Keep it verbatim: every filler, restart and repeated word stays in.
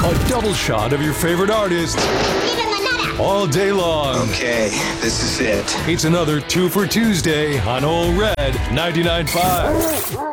A double shot of your favorite artist all day long. Okay, this is it. It's another Two for Tuesday on Ole Red ninety-nine point five.